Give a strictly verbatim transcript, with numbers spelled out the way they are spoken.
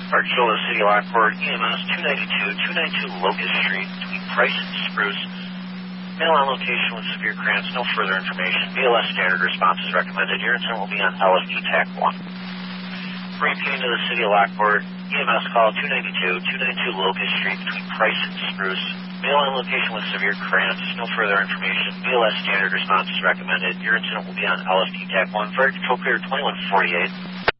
Fire Control of the City of Lockport, E M S two ninety-two, two ninety-two Locust Street, between Price and Spruce. Mail on location with severe cramps, no further information. B L S standard response is recommended. Your incident will be on L F D T A C one. Repeating to the City of Lockport, E M S call two ninety-two, two ninety-two Locust Street, between Price and Spruce. Mail on location with severe cramps, no further information. B L S standard response is recommended. Your incident will be on L F D T A C one. Fire Control clear twenty-one forty-eight.